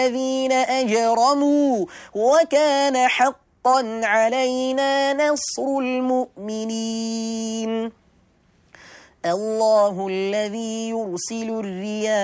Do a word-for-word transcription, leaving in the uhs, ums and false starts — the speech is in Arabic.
الذين أجرموا وكان حقا علينا نصر المؤمنين الله الذي يرسل الرياح